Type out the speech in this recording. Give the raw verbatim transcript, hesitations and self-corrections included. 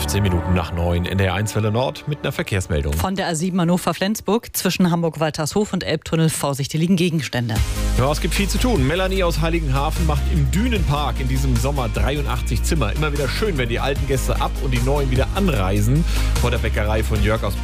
fünfzehn Minuten nach neun in der eins Welle Nord mit einer Verkehrsmeldung. Von der A sieben Hannover-Flensburg zwischen Hamburg-Waltershof und Elbtunnel Vorsicht, hier liegen Gegenstände. Ja, es gibt viel zu tun. Melanie aus Heiligenhafen macht im Dünenpark in diesem Sommer dreiundachtzig Zimmer. Immer wieder schön, wenn die alten Gäste ab und die neuen wieder anreisen. Vor der Bäckerei von Jörg aus